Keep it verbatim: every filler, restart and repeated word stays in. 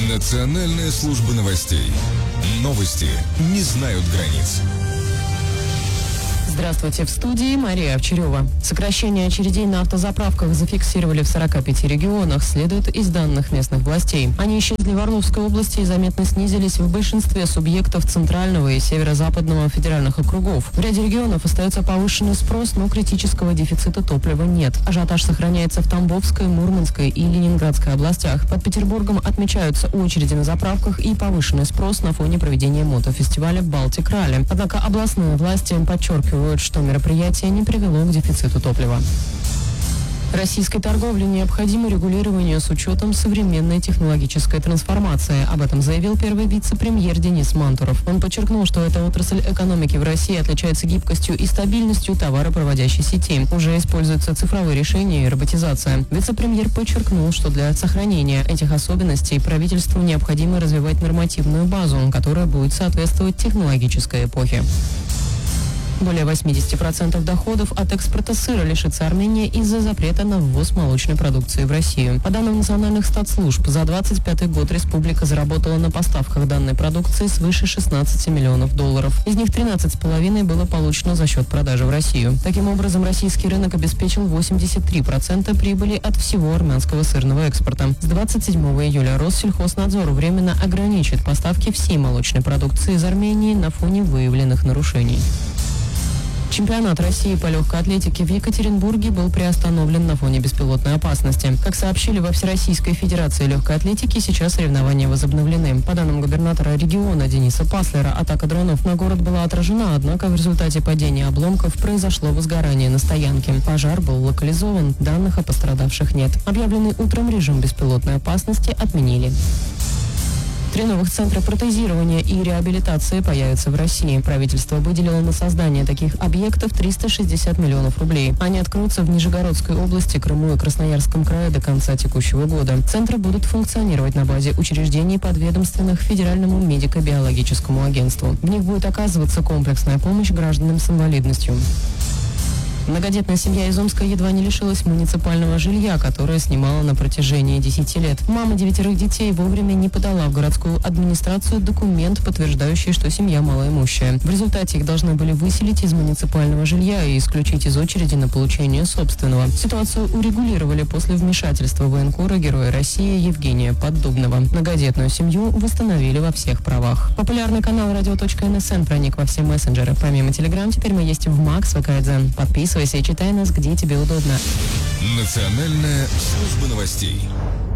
Национальная служба новостей. Новости не знают границ. Здравствуйте, в студии Мария Овчарева. Сокращение очередей на автозаправках зафиксировали в сорока пяти регионах, следует из данных местных властей. Они исчезли в Орловской области и заметно снизились в большинстве субъектов центрального и северо-западного федеральных округов. В ряде регионов остается повышенный спрос, но критического дефицита топлива нет. Ажиотаж сохраняется в Тамбовской, Мурманской и Ленинградской областях. Под Петербургом отмечаются очереди на заправках и повышенный спрос на фоне проведения мотофестиваля «Балтик Ралли». Однако областные власти подчеркивают, что мероприятие не привело к дефициту топлива. Российской торговле необходимо регулирование с учетом современной технологической трансформации. Об этом заявил первый вице-премьер Денис Мантуров. Он подчеркнул, что эта отрасль экономики в России отличается гибкостью и стабильностью товаропроводящей сети. Уже используются цифровые решения и роботизация. Вице-премьер подчеркнул, что для сохранения этих особенностей правительству необходимо развивать нормативную базу, которая будет соответствовать технологической эпохе. Более восемьдесят процентов доходов от экспорта сыра лишится Армения из-за запрета на ввоз молочной продукции в Россию. По данным национальных статслужб, за двадцать пятый год республика заработала на поставках данной продукции свыше шестнадцати миллионов долларов. Из них тринадцать целых пять десятых было получено за счет продажи в Россию. Таким образом, российский рынок обеспечил восемьдесят три процента прибыли от всего армянского сырного экспорта. С двадцать седьмого июля Россельхознадзор временно ограничит поставки всей молочной продукции из Армении на фоне выявленных нарушений. Чемпионат России по легкой атлетике в Екатеринбурге был приостановлен на фоне беспилотной опасности. Как сообщили во Всероссийской Федерации легкой атлетики, сейчас соревнования возобновлены. По данным губернатора региона Дениса Паслера, атака дронов на город была отражена, однако в результате падения обломков произошло возгорание на стоянке. Пожар был локализован, данных о пострадавших нет. Объявленный утром режим беспилотной опасности отменили. Три новых центра протезирования и реабилитации появятся в России. Правительство выделило на создание таких объектов триста шестьдесят миллионов рублей. Они откроются в Нижегородской области, Крыму и Красноярском крае до конца текущего года. Центры будут функционировать на базе учреждений, подведомственных Федеральному медико-биологическому агентству. В них будет оказываться комплексная помощь гражданам с инвалидностью. Многодетная семья из Омска едва не лишилась муниципального жилья, которое снимала на протяжении десяти лет. Мама девятерых детей вовремя не подала в городскую администрацию документ, подтверждающий, что семья малоимущая. В результате их должны были выселить из муниципального жилья и исключить из очереди на получение собственного. Ситуацию урегулировали после вмешательства военкора Героя России Евгения Поддубного. Многодетную семью восстановили во всех правах. Популярный канал радио точка эн эс эн проник во все мессенджеры. Помимо Телеграм, теперь мы есть в Макс, ВК-Дзен. Подписывайся и читай нас, где тебе удобно. Национальная служба новостей.